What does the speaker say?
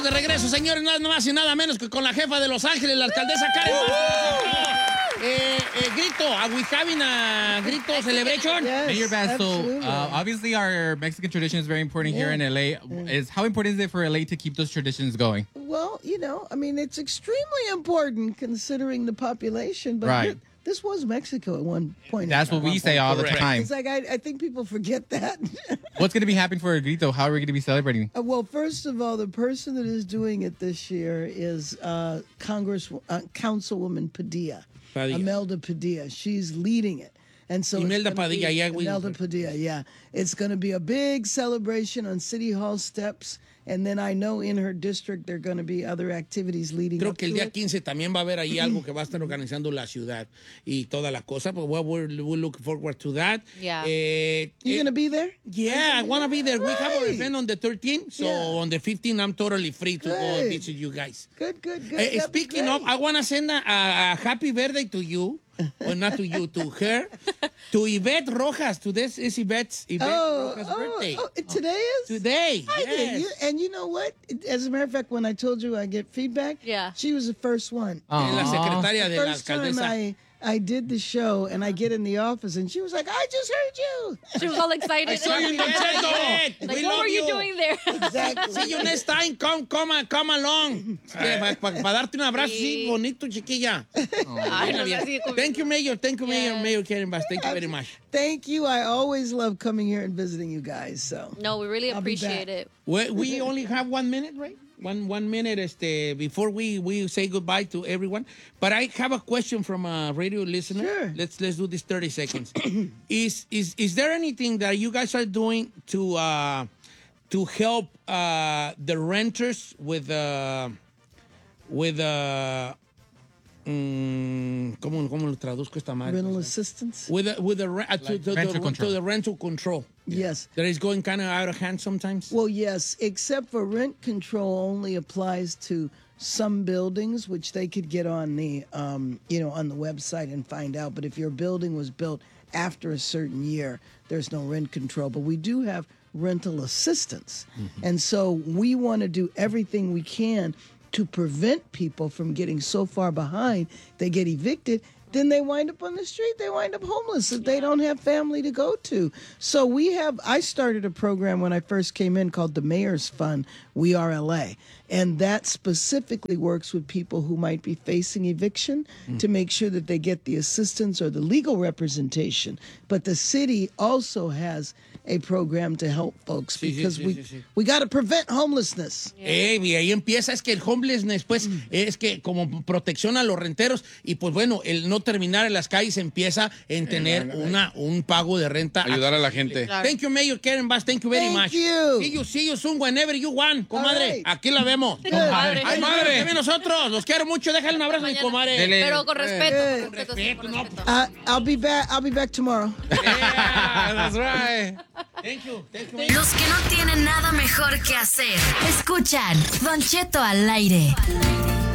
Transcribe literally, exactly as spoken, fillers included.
de regreso, señores, nada más y nada menos que con la jefa de Los Ángeles, la alcaldesa Karen Bass. Eh, eh, grito, are we having a grito celebration? Yes, Mayor Bass, so absolutely. uh, obviously our Mexican tradition is very important here in L A. Is how important is it for L A to keep those traditions going? Well, you know, I mean, it's extremely important considering the population, but Right. th- this was Mexico at one point. That's what we say all the Correct. time. It's like, I, I think people forget that. What's going to be happening for a grito? How are we going to be celebrating? Uh, well, first of all, the person that is doing it this year is uh, Congress uh, Councilwoman Padilla, Padilla. Imelda Padilla. She's leading it. And so it's Imelda gonna be- Padilla, yeah, we- Imelda Padilla, yeah. It's going to be a big celebration on City Hall steps. And then I know in her district there are going to be other activities leading Creo up que el to día it. quince también va a haber ahí algo que va a estar organizando la ciudad y toda la cosa. But well, we're, we're looking forward to that. Yeah. Eh, You eh, going to be there? Yeah, I want to be there. We have our Right. event on the thirteenth, so Yeah. on the fifteenth, I'm totally free to go and Good. visit you guys. Good, good, good. Eh, That'd be speaking of, great. I want to send a, a, a happy birthday to you. Well, not to you, to her. To Yvette Rojas. Today is Yvette's Yvette Oh, Rojas' oh, birthday. oh, today is? Today, I yes. did. You, and you know what? As a matter of fact, when I told you I get feedback, Yeah. she was the first one. Es la secretaria de la First time alcaldesa. I, I did the show and I get in the office and she was like, I just heard you. She was all excited. I saw you in the Yvette. Like, We what love were you doing there? Exactly. See you next time. Come, come, come along. Para pa, pa darte un abrazo así Sí. bonito, chiquilla. Ay, no sé si- Thank you, Mayor. Thank you, Mayor. Yes. Mayor Karen Bass. Thank you very much. Thank you. I always love coming here and visiting you guys. So No, we really I'll be appreciate back. it. We, we only have one minute, right? One one minute este, before we, we say goodbye to everyone. But I have a question from a radio listener. Sure. Let's let's do this thirty seconds. is is is there anything that you guys are doing to uh, to help uh, the renters with uh, with uh, mm, ¿cómo, ¿cómo lo traduzco esta madre? rental assistance. With the, with the re- uh, to, Like to, rental the, control. to the rental control. Yes. That is going kind of out of hand sometimes. Well, yes, except for rent control only applies to some buildings, which they could get on the, um, you know, on the website and find out. But if your building was built after a certain year, there's no rent control. But we do have rental assistance. And so we want to do everything we can to prevent people from getting so far behind, they get evicted, then they wind up on the street. They wind up homeless if they don't have family to go to. So we have, I started a program when I first came in called the Mayor's Fund, We Are L A. And that specifically works with people who might be facing eviction to make sure that they get the assistance or the legal representation. But the city also has a program to help folks Sí, sí, because sí, we, sí, sí. we got to prevent homelessness. Eh, y ahí empieza, es que el homelessness, pues, es que como protección a los renteros, y pues bueno, el no terminar en las calles empieza en tener una, un pago de renta. Ayudar a la accesible. gente. Claro. Thank you, Mayor Karen Bass. Thank you very Thank much. you. See you, see you soon whenever you want, comadre. All right. Aquí la vemos. Comadre. Ay, madre. También nosotros. Los quiero mucho. Déjale un abrazo a mi Mañana. comadre. Dele. Pero con respeto. Eh. Con respeto, sí, Respeto, con no. respeto. I, I'll be back. I'll be back tomorrow. Yeah, That's right. Thank you. Thank you, Mayor. Los que no tienen nada mejor que hacer. Escuchan Don Cheto al aire.